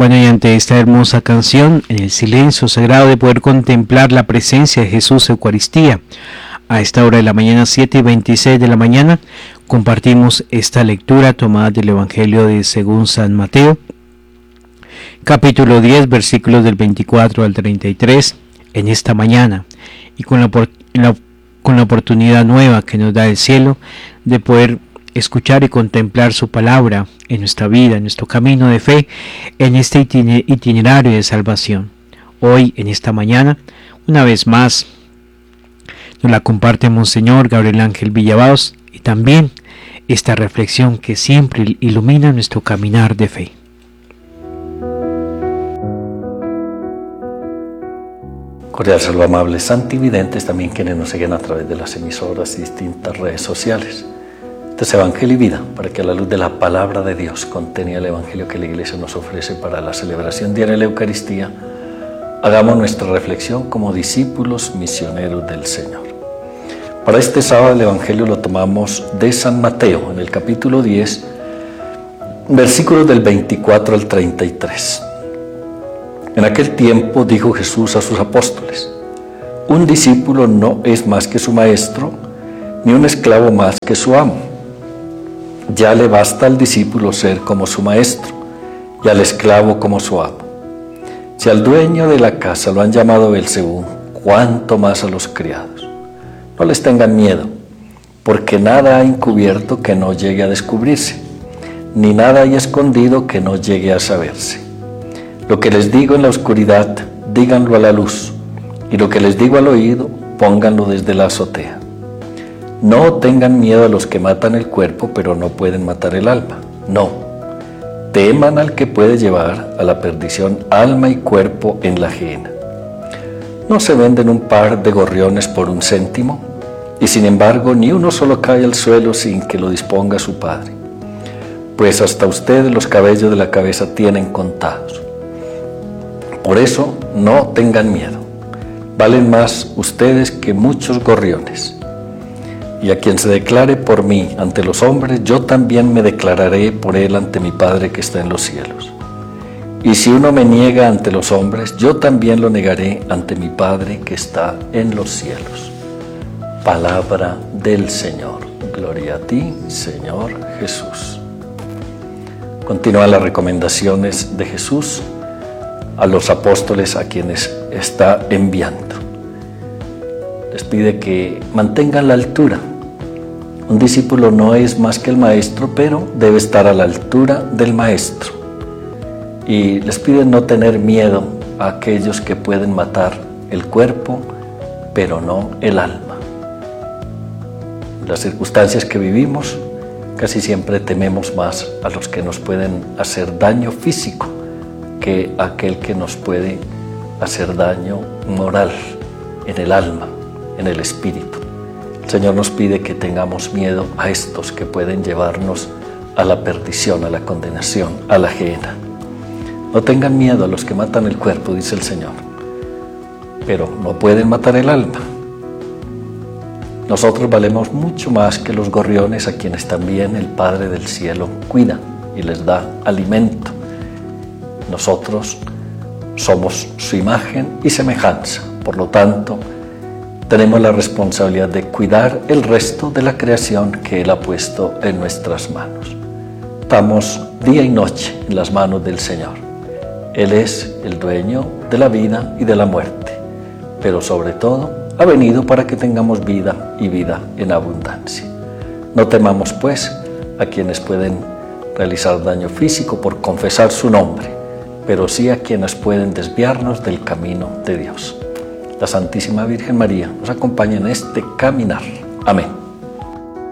Bueno, y ante esta hermosa canción, en el silencio sagrado de poder contemplar la presencia de Jesús Eucaristía, a esta hora de la mañana, 7:26 de la mañana, compartimos esta lectura tomada del Evangelio de según San Mateo, capítulo 10, versículos del 24 al 33, en esta mañana, y con la oportunidad nueva que nos da el cielo de poder escuchar y contemplar su palabra en nuestra vida, en nuestro camino de fe, en este itinerario de salvación. Hoy, en esta mañana, una vez más, nos la comparte Monseñor Gabriel Ángel Villavaos, y también esta reflexión que siempre ilumina nuestro caminar de fe. Cordial saludo, amables santividentes, también quienes nos siguen a través de las emisoras y distintas redes sociales. Este es Evangelio y Vida, para que a la luz de la palabra de Dios contenida el Evangelio que la Iglesia nos ofrece para la celebración diaria de la Eucaristía, hagamos nuestra reflexión como discípulos misioneros del Señor. Para este sábado el Evangelio lo tomamos de San Mateo, en el capítulo 10, versículos del 24 al 33. En aquel tiempo dijo Jesús a sus apóstoles: un discípulo no es más que su maestro, ni un esclavo más que su amo. Ya le basta al discípulo ser como su maestro, y al esclavo como su amo. Si al dueño de la casa lo han llamado Beelzebú, ¿cuánto más a los criados? No les tengan miedo, porque nada hay encubierto que no llegue a descubrirse, ni nada hay escondido que no llegue a saberse. Lo que les digo en la oscuridad, díganlo a la luz, y lo que les digo al oído, pónganlo desde la azotea. No tengan miedo a los que matan el cuerpo, pero no pueden matar el alma. No, teman al que puede llevar a la perdición alma y cuerpo en la gehenna. ¿No se venden un par de gorriones por 1 céntimo? Y sin embargo, ni uno solo cae al suelo sin que lo disponga su Padre. Pues hasta ustedes los cabellos de la cabeza tienen contados. Por eso, no tengan miedo. Valen más ustedes que muchos gorriones. Y a quien se declare por mí ante los hombres, yo también me declararé por él ante mi Padre que está en los cielos. Y si uno me niega ante los hombres, yo también lo negaré ante mi Padre que está en los cielos. Palabra del Señor. Gloria a ti, Señor Jesús. Continúan las recomendaciones de Jesús a los apóstoles a quienes está enviando. Les pide que mantengan la altura. Un discípulo no es más que el maestro, pero debe estar a la altura del maestro. Y les pide no tener miedo a aquellos que pueden matar el cuerpo, pero no el alma. En las circunstancias que vivimos, casi siempre tememos más a los que nos pueden hacer daño físico que aquel que nos puede hacer daño moral en el alma, en el espíritu. El Señor nos pide que tengamos miedo a estos que pueden llevarnos a la perdición, a la condenación, a la gehenna. No tengan miedo a los que matan el cuerpo, dice el Señor, pero no pueden matar el alma. Nosotros valemos mucho más que los gorriones, a quienes también el Padre del cielo cuida y les da alimento. Nosotros somos su imagen y semejanza, por lo tanto, tenemos la responsabilidad de cuidar el resto de la creación que Él ha puesto en nuestras manos. Estamos día y noche en las manos del Señor. Él es el dueño de la vida y de la muerte, pero sobre todo ha venido para que tengamos vida y vida en abundancia. No temamos, pues, a quienes pueden realizar daño físico por confesar su nombre, pero sí a quienes pueden desviarnos del camino de Dios. La Santísima Virgen María nos acompaña en este caminar. Amén.